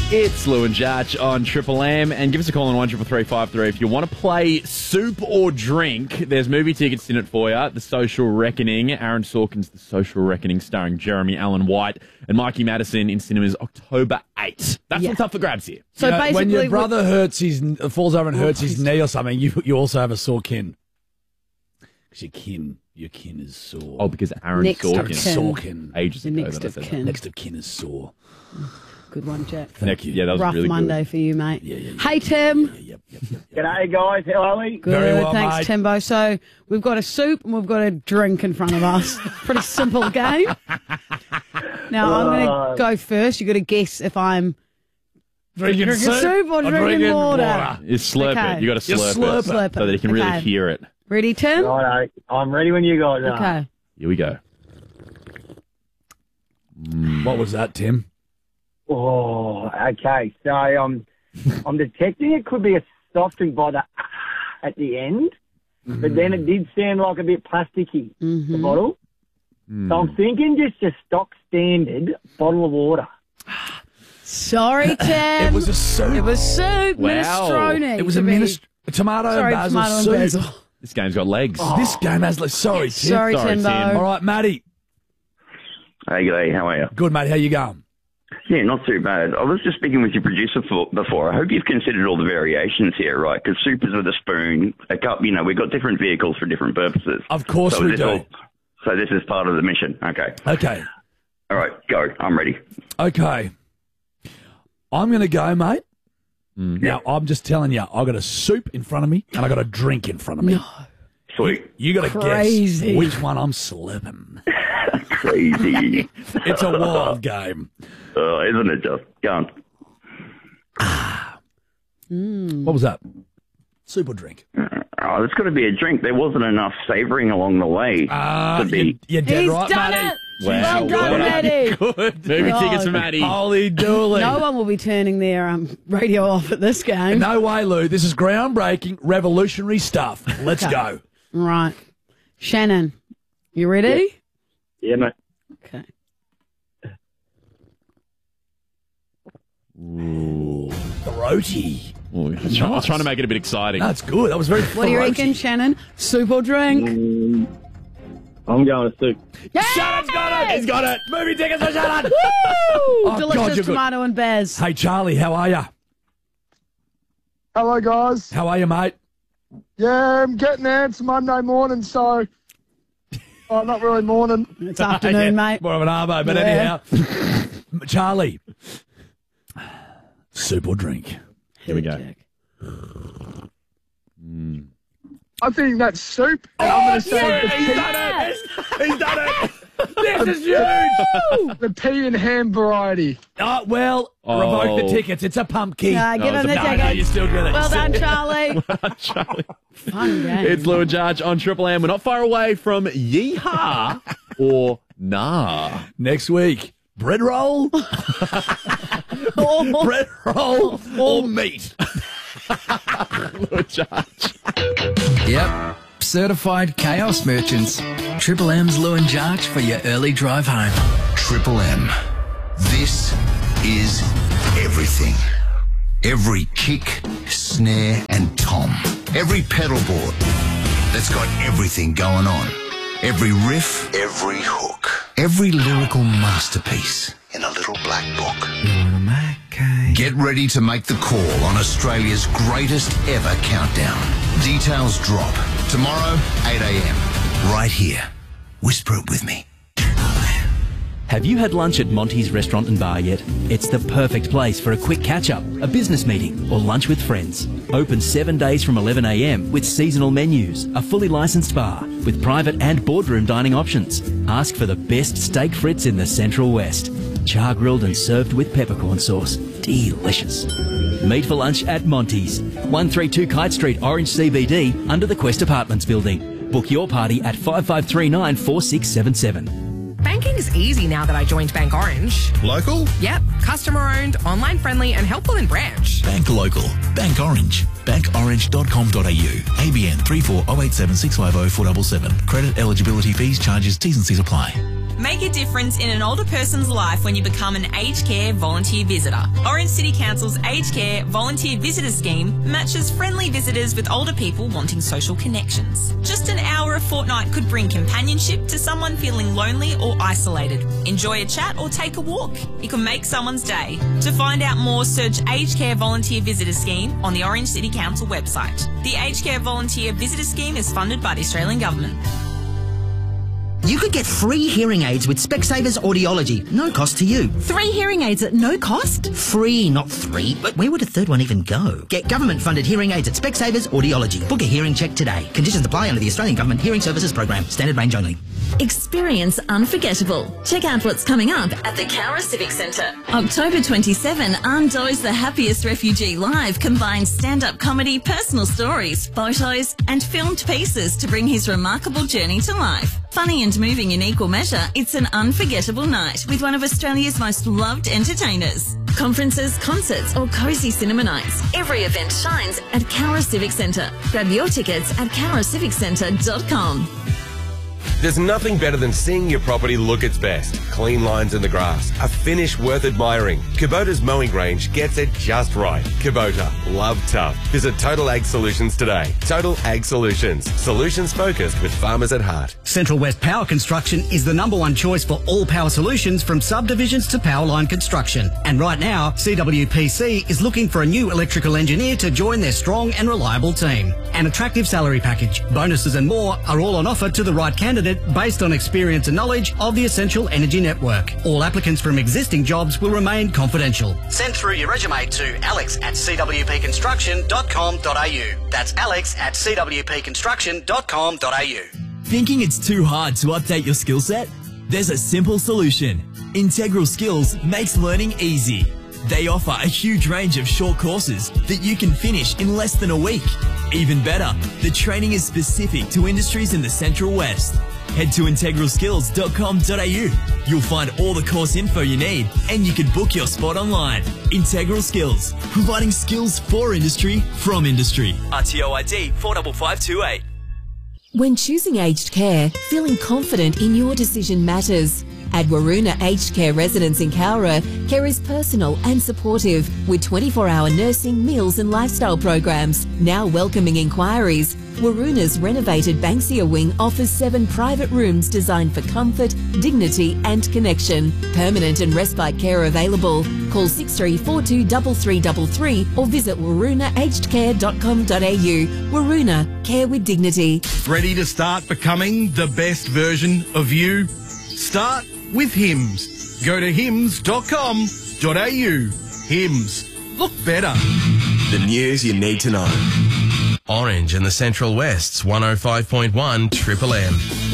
It's Lou and Judge on Triple M, and give us a call on 133353 if you want to play Soup or Drink. There's movie tickets in it for you. The Social Reckoning, Aaron Sorkin's The Social Reckoning, starring Jeremy Allen White and Mikey Madison in cinemas October 8th. That's what's up for grabs here. So basically, when your brother falls over and hurts his knee or something, you also have a sore kin. Because your kin is sore. Oh, because Aaron Sorkin. Ages ago. Next of kin. Next of kin is sore. Good one, Jack. Thank you. Yeah, that was Rough really Monday good. for you, mate. Yeah. Hey, Tim. Yep. G'day, guys. How are we? Good. Very well, Thanks, mate. Timbo. So we've got a soup and we've got a drink in front of us. Pretty simple game. Now, I'm going to go first. You've got to guess if I'm Drinking soup or drinking water. You slurp Okay. it. You got to slurp, Slurp it it. so that you can really Okay. hear it. Ready, Tim? Righto. I'm ready when you guys are. Okay. Here we go. What was that, Tim? Oh, okay. So I'm detecting it could be a soft drink by the at the end, but then it did sound like a bit plasticky, the bottle. So I'm thinking just a stock standard bottle of water. Sorry, Tim. It was a soup. It was soup. Wow. Minestrone. It was a tomato Sorry, and basil tomato and soup. basil. This game's got legs. This game has sorry, Tim. Sorry, Sorry, Timbo. Tim. All right, Matty. Hey, g'day, how are you? Good, mate. How you going? Yeah, not too bad. I was just speaking with your producer before. I hope you've considered all the variations here, right? Because soup is with a spoon, a cup, we've got different vehicles for different purposes. Of course So we is this do. So this is part of the mission. Okay. Okay. All right, go. I'm ready. Okay. I'm going to go, mate. Now, I'm just telling you, I got a soup in front of me and I got a drink in front of me. Sweet. You got to Crazy. guess which one I'm slipping. Crazy. It's a wild game. Isn't it just? Go on. What was that? Soup or drink? Oh, there's got to be a drink. There wasn't enough savouring along the way to be... You're dead He's right, done Matty. it. Wow. Well done, Well Matty. Good. Movie God. tickets for Maddie. Holy dooly. No one will be turning their radio off at this game. No way, Lou. This is groundbreaking, revolutionary stuff. Let's go. Right. Shannon, you ready? Yeah, mate. Okay. Throaty. Ooh, I was trying to make it a bit exciting. That's good. That was very What do you reckon, Shannon? Soup or drink? I'm going to soup. Yeah! Shannon's got it. He's got it. Movie tickets for Shannon. Woo! God, Delicious you're good. tomato and Bez. Hey, Charlie, how are you? Hello, guys. How are you, mate? Yeah, I'm getting there. It's Monday morning, so... Oh, not really morning. It's afternoon, mate. More of an arvo, but Yeah. anyhow. Charlie, soup or drink? Here we go. I think that's soup. And I'm going to say He's done it. This is huge. the pea and ham variety. Oh, well, revoke the tickets. It's a pumpkin. Give him the No, tickets. you still get it. Well done, Charlie. Charlie. Fun game. It's Lou and Judge on Triple M. We're not far away from Yeehaw or Nah. Next week, bread roll, Oh, bread roll, or meat. Lou and Judge. Yep, certified chaos merchants. Triple M's Lou and Jarch for your early drive home. Triple M. This is everything. Every kick, snare, and tom. Every pedal board that's got everything going on. Every riff, every hook. Every lyrical masterpiece in a little black book. Get ready to make the call on Australia's greatest ever countdown. Details drop tomorrow, 8 a.m. Right here. Whisper it with me. Have you had lunch at Monty's Restaurant and Bar yet? It's the perfect place for a quick catch-up, a business meeting, or lunch with friends. Open 7 days from 11 a.m. with seasonal menus, a fully licensed bar with private and boardroom dining options. Ask for the best steak frites in the Central West. Char-grilled and served with peppercorn sauce. Delicious. Meet for lunch at Monty's, 132 Kite Street, Orange CBD, under the Quest Apartments building. Book your party at 5539 4677. Banking's easy now that I joined Bank Orange. Local? Yep, customer-owned, online-friendly and helpful in branch. Bank local. Bank Orange. Bankorange.com.au. ABN 34087650 477. Credit eligibility fees, charges, T's and C's apply. Make a difference in an older person's life when you become an aged care volunteer visitor. Orange City Council's Aged Care Volunteer Visitor Scheme matches friendly visitors with older people wanting social connections. Just an hour a fortnight could bring companionship to someone feeling lonely or isolated. Enjoy a chat or take a walk. It can make someone's day. To find out more, search Aged Care Volunteer Visitor Scheme on the Orange City Council website. The Aged Care Volunteer Visitor Scheme is funded by the Australian Government. You could get free hearing aids with Specsavers Audiology. No cost to you. 3 hearing aids at no cost? Free, not 3. But where would a third one even go? Get government-funded hearing aids at Specsavers Audiology. Book a hearing check today. Conditions apply under the Australian Government Hearing Services Program. Standard range only. Experience unforgettable. Check out what's coming up at the Cowra Civic Centre. October 27, Ando's The Happiest Refugee Live combines stand-up comedy, personal stories, photos and filmed pieces to bring his remarkable journey to life. Funny and moving in equal measure, it's an unforgettable night with one of Australia's most loved entertainers. Conferences, concerts or cosy cinema nights. Every event shines at Cowra Civic Centre. Grab your tickets at cowraciviccentre.com. There's nothing better than seeing your property look its best. Clean lines in the grass, a finish worth admiring. Kubota's mowing range gets it just right. Kubota, love tough. Visit Total Ag Solutions today. Total Ag Solutions. Solutions focused with farmers at heart. Central West Power Construction is the #1 choice for all power solutions from subdivisions to power line construction. And right now, CWPC is looking for a new electrical engineer to join their strong and reliable team. An attractive salary package, bonuses and more are all on offer to the right candidate based on experience and knowledge of the Essential Energy Network. All applicants from existing jobs will remain confidential. Send through your resume to alex@cwpconstruction.com.au. That's alex@cwpconstruction.com.au. Thinking it's too hard to update your skill set? There's a simple solution. Integral Skills makes learning easy. They offer a huge range of short courses that you can finish in less than a week. Even better, the training is specific to industries in the Central West. Head to integralskills.com.au. You'll find all the course info you need and you can book your spot online. Integral Skills, providing skills for industry from industry. RTO ID 45528. When choosing aged care, feeling confident in your decision matters. At Waroona Aged Care Residence in Cowra, care is personal and supportive with 24-hour nursing, meals and lifestyle programs. Now welcoming inquiries, Waroona's renovated Banksia Wing offers 7 private rooms designed for comfort, dignity and connection. Permanent and respite care available. Call 6342 3333 or visit waroonaagedcare.com.au. Waroona, care with dignity. Ready to start becoming the best version of you? Start with Hims. Go to hims.com.au. Hims. Look better. The news you need to know. Orange in the Central West's 105.1 Triple M.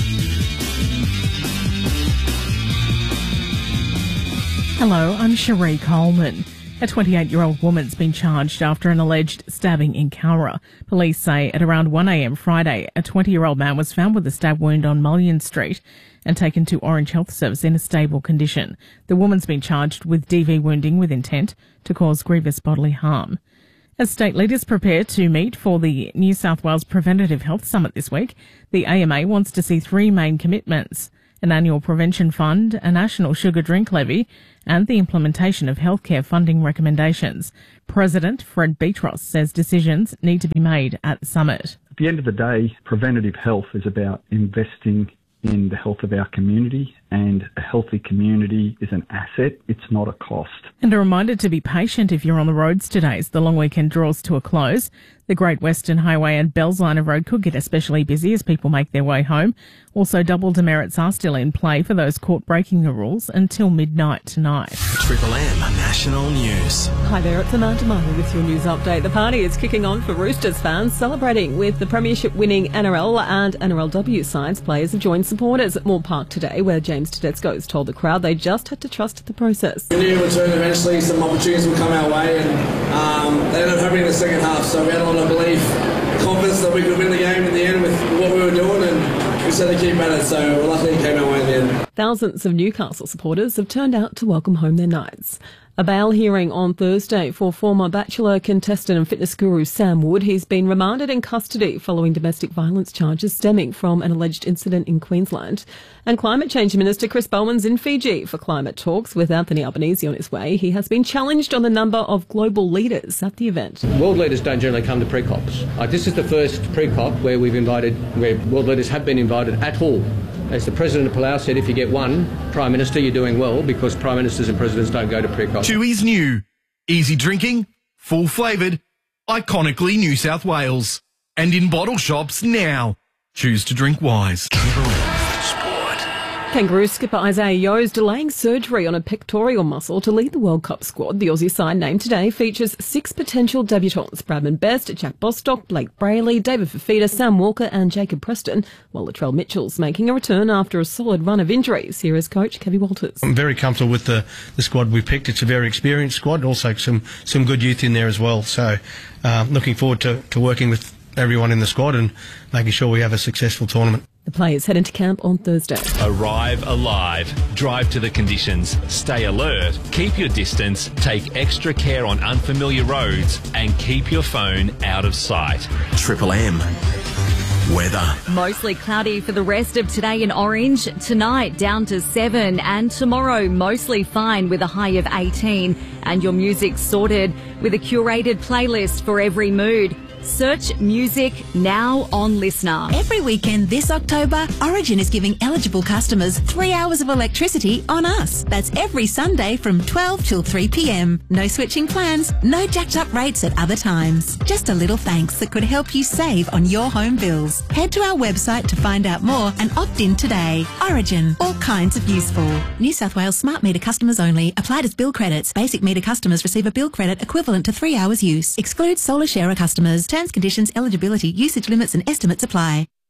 Hello, I'm Cherie Coleman. A 28-year-old woman's been charged after an alleged stabbing in Cowra. Police say at around 1 a.m. Friday, a 20-year-old man was found with a stab wound on Mullion Street and taken to Orange Health Service in a stable condition. The woman's been charged with DV wounding with intent to cause grievous bodily harm. As state leaders prepare to meet for the New South Wales Preventative Health Summit this week, the AMA wants to see 3 main commitments: an annual prevention fund, a national sugar drink levy, and the implementation of healthcare funding recommendations. President Fred Beatros says decisions need to be made at the summit. At the end of the day, preventative health is about investing in the health of our community, and a healthy community is an asset, it's not a cost. And a reminder to be patient if you're on the roads today as the long weekend draws to a close. The Great Western Highway and Bells Line of Road could get especially busy as people make their way home. Also, double demerits are still in play for those caught breaking the rules until midnight tonight. Triple M National News. Hi there, it's Amanda Martin with your news update. The party is kicking on for Roosters fans, celebrating with the premiership winning NRL and NRLW sides. Players have joined supporters at Moore Park today, where James Tedesco has told the crowd they just had to trust the process. We knew eventually some opportunities would come our way, and they ended up happening in the second half, so we had a lot of belief, confidence that we could win the game in the end with what we were doing, and we set to keep at it, so luckily it came our way in the end. Thousands of Newcastle supporters have turned out to welcome home their Knights. A bail hearing on Thursday for former Bachelor contestant and fitness guru Sam Wood. He's been remanded in custody following domestic violence charges stemming from an alleged incident in Queensland. And Climate Change Minister Chris Bowen's in Fiji for climate talks with Anthony Albanese on his way. He has been challenged on the number of global leaders at the event. World leaders don't generally come to pre-COPs. This is the first pre-COP where where world leaders have been invited at all. As the President of Palau said, if you get one Prime Minister, you're doing well, because Prime Ministers and Presidents don't go to pre-COP. Chewy's new. Easy drinking, full flavoured, iconically New South Wales. And in bottle shops now. Choose to drink wise. Kangaroo skipper Isaiah Yeo is delaying surgery on a pectoral muscle to lead the World Cup squad. The Aussie side named today features 6 potential debutants: Bradman Best, Jack Bostock, Blake Brayley, David Fifita, Sam Walker and Jacob Preston, while Latrell Mitchell's making a return after a solid run of injuries. Here is coach Kevy Walters. I'm very comfortable with the squad we picked. It's a very experienced squad, also some good youth in there as well. So looking forward to working with everyone in the squad and making sure we have a successful tournament. The players head into camp on Thursday. Arrive alive. Drive to the conditions. Stay alert. Keep your distance. Take extra care on unfamiliar roads. And keep your phone out of sight. Triple M. Weather. Mostly cloudy for the rest of today in Orange. Tonight down to 7, and tomorrow mostly fine with a high of 18. And your music sorted with a curated playlist for every mood. Search music now on Listener. Every weekend this October, Origin is giving eligible customers 3 hours of electricity on us. That's every Sunday from 12 till 3 p.m. No switching plans, no jacked up rates at other times. Just a little thanks that could help you save on your home bills. Head to our website to find out more and opt in today. Origin, all kinds of useful. New South Wales smart meter customers only. Applied as bill credits. Basic meter customers receive a bill credit equivalent to 3 hours use. Excludes solar sharer customers. Terms, conditions, eligibility, usage limits and estimates apply.